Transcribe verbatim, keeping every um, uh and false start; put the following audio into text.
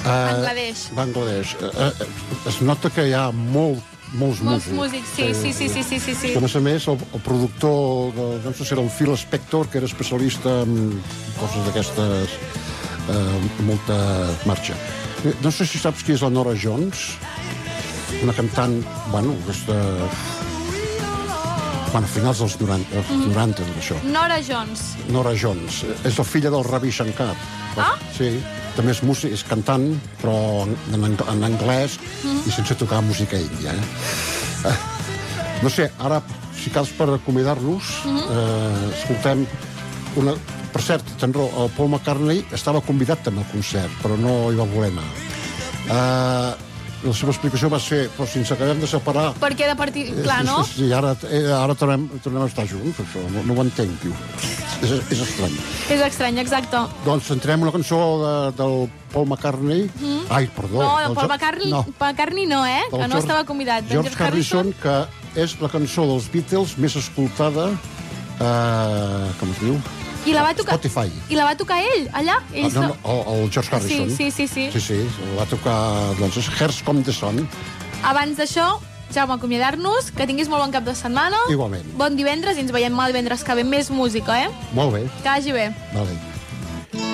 Bangladesh. Bangladesh. Es nota que hi ha molt, molts músics. Molts músics, sí, sí, sí, sí, sí, sí, sí. A més a més, el, el productor, de, no sé si era el Phil Spector, que era especialista en coses d'aquestes, eh, molta marxa. No sé si saps qui és la Norah Jones, una cantant, bueno, aquesta... Bueno, a finals dels noranta, mm. noranta, això. Norah Jones. Norah Jones. És la filla del Ravi Shankar. Ah? Sí, també és músic, és cantant, però en, en anglès mm. i sense tocar música índia. Eh? Eh, no sé, ara, si cal per acomiadar-nos, mm -hmm. eh, escoltem una... Per cert, ten raó, el Paul McCartney estava convidat també al concert, però no hi va voler anar. Eh... La seva explicació va ser, però si ens acabem de separar... Perquè de partir... Clar, no? Sí, sí, ara, ara tornem, tornem a estar junts, això. No, no ho entenc, diu. És, és estrany. És estrany, exacte. Doncs entrem una cançó de, del Paul McCartney. Mm. Ai, perdó. No, del Paul McCartney no. McCartney no, eh? Que no George, estava convidat. George, George Harrison, Harrison, que és la cançó dels Beatles més escoltada... Eh, com es diu? I la va tocar... Spotify. I la va tocar ell, allà? Ells ah, no, no, el, el George Harrison. Sí, sí, sí. Sí, sí, sí la va tocar, doncs, és Hearts Come the Sun. Abans d'això, Jaume, acomiadar-nos, que tinguis molt bon cap de setmana. Igualment. Bon divendres i ens veiem el divendres que ve. Més música, eh? Molt bé. Que vagi bé. Vale.